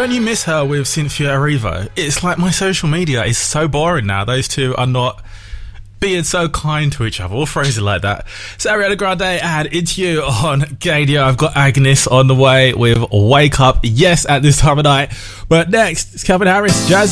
Don't you miss her with Cynthia Erivo? It's like my social media is so boring now. Those two are not being so kind to each other. We'll phrase it like that. So Ariana Grande and Into You on Gadio. I've got Agnes on the way with Wake Up. Yes, at this time of night. But next, it's Calvin Harris, Jazz.